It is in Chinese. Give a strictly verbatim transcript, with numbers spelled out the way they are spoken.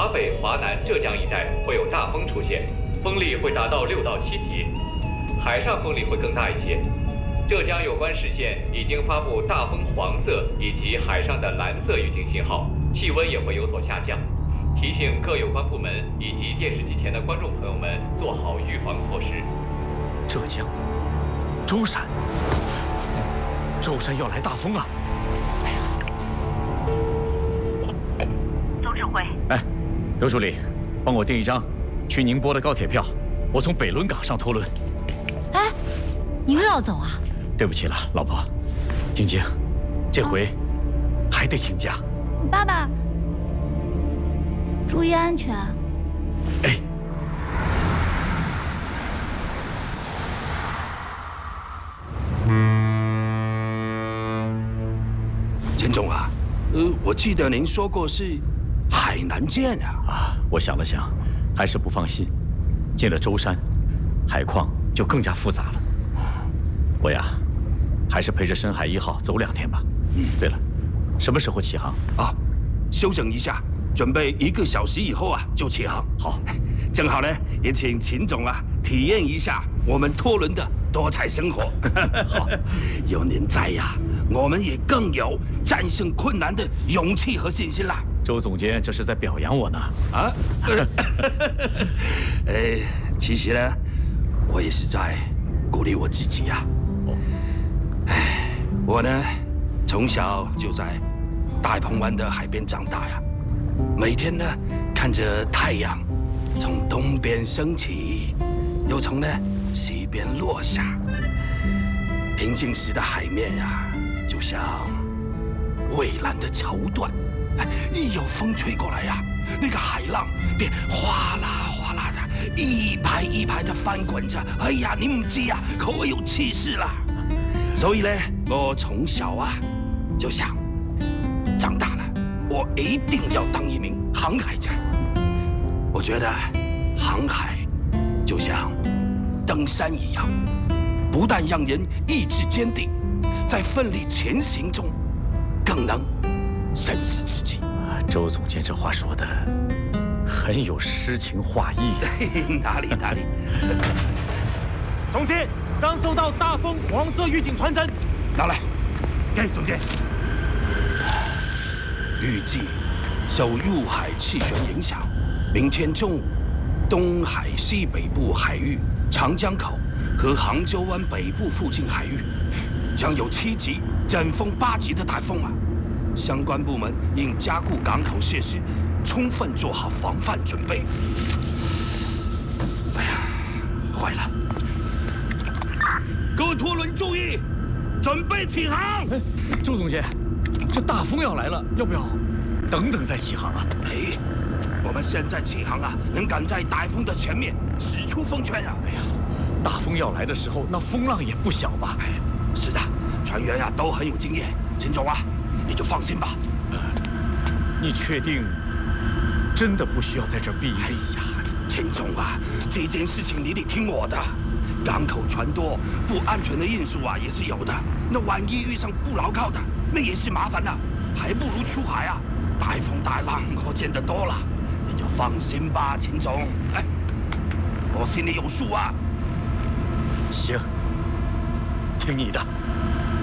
北、华南、浙江一带会有大风出现，风力会达到六到七级，海上风力会更大一些。浙江有关市县已经发布大风黄色以及海上的蓝色预警信号，气温也会有所下降。提醒各有关部门以及电视机前的观众朋友们做好预防措施。 浙江，舟山，舟山要来大风了！哎呀， 总指挥， 哎，刘助理，帮我订一张去宁波的高铁票，我从北仑港上拖轮。 哎，你又要走啊？ 对不起了，老婆，晶晶，这回还得请假。 爸爸，注意安全。 哎。 陈总啊，呃，我记得您说过是海南舰啊。 啊，我想了想，还是不放心。进了舟山，海况就更加复杂了。我呀，还是陪着深海一号走两天吧。嗯，对了，什么时候起航？ 啊，休整一下，准备一个小时以后啊就起航。 好， 正好呢，也请秦总啊体验一下我们拖轮的多彩生活。 好， 有您在呀，我们也更有战胜困难的勇气和信心啦。 周总监这是在表扬我呢。 啊？呃，其实呢，我也是在鼓励我自己呀。哦，哎，我呢，从小就在大鹏湾的海边长大呀，每天呢看着太阳从东边升起，又从呢西边落下。平静时的海面呀，就像蔚蓝的绸缎。哎，一有风吹过来呀，那个海浪便哗啦哗啦的，一排一排的翻滚着。哎呀，你唔知呀，可有气势啦！所以呢，我从小啊就想，长大了我一定要当一名航海家。我觉得航海就像登山一样，不但让人意志坚定，在奋力前行中，更能审视自己。 周总监这话说的很有诗情画意。 哪里哪里。 总监，刚收到大风黄色预警传真。 拿来。 给总监。 预计受入海气旋影响，明天中午，东海西北部海域、长江口和杭州湾北部附近海域，将有七级、阵风八级的台风啊！相关部门应加固港口设施，充分做好防范准备。哎呀，坏了！各位拖轮注意，准备起航！ 哎，周总监，这大风要来了，要不要等等再起航啊？ 哎，我们现在起航啊，能赶在台风的前面使出风圈啊！ 哎呀，大风要来的时候，那风浪也不小吧？ 哎，是的，船员啊都很有经验。秦总啊，你就放心吧。 呃，你确定真的不需要在这儿避雨？ 哎呀，秦总啊，这件事情你得听我的。港口船多，不安全的因素啊也是有的。那万一遇上不牢靠的，那也是麻烦的，还不如出海啊。大风大浪我见得多了，你就放心吧，秦总。哎，我心里有数啊。 行，听你的。